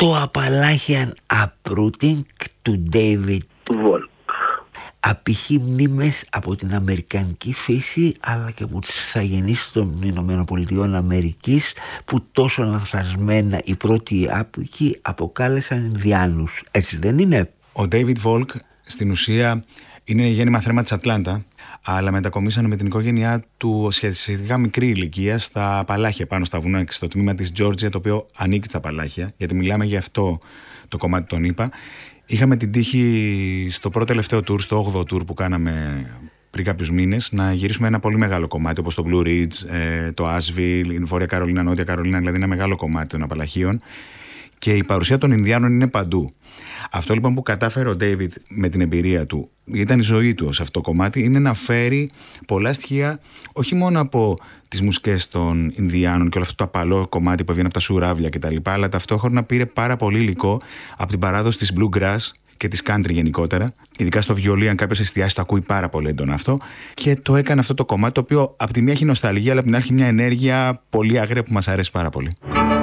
Το Appalachian Uprooting του David Volk. Απηχεί μνήμες από την αμερικανική φύση αλλά και από τους αγενείς των Ηνωμένων Πολιτειών Αμερικής που τόσο λανθασμένα οι πρώτοι άπικοι αποκάλεσαν Ινδιάνους. Έτσι δεν είναι? Ο David Volk στην ουσία είναι γέννημα θρέμα της Ατλάντα, αλλά μετακομίσανε με την οικογένειά του σχετικά μικρή ηλικία στα Απαλάχια πάνω στα βουνά και στο τμήμα της Τζόρτζια, το οποίο ανήκει στα Απαλάχια, γιατί μιλάμε για αυτό το κομμάτι τον είπα. Είχαμε την τύχη στο πρώτο τελευταίο tour, στο 8ο tour που κάναμε πριν κάποιους μήνες, να γυρίσουμε ένα πολύ μεγάλο κομμάτι όπως το Blue Ridge, το Asheville, η Βόρεια Καρολίνα, Νότια Καρολίνα, δηλαδή ένα μεγάλο κομμάτι των Απαλαχίων. Και η παρουσία των Ινδιάνων είναι παντού. Αυτό λοιπόν που κατάφερε ο David με την εμπειρία του, ήταν η ζωή του σε αυτό το κομμάτι, είναι να φέρει πολλά στοιχεία όχι μόνο από τις μουσικές των Ινδιάνων και όλο αυτό το απαλό κομμάτι που έβγαινε από τα σουράβια κτλ., αλλά ταυτόχρονα πήρε πάρα πολύ υλικό από την παράδοση της bluegrass και της country γενικότερα. Ειδικά στο βιολί, αν κάποιος εστιάσει, το ακούει πάρα πολύ έντονα αυτό. Και το έκανε αυτό το κομμάτι, το οποίο από τη μία έχει νοσταλγία, αλλά από την άλλη έχει μια ενέργεια πολύ άγρια που μας αρέσει πάρα πολύ.